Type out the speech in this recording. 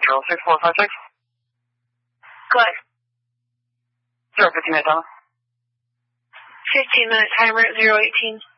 06456. Go ahead. 15-minute timer. 15-minute timer at 018.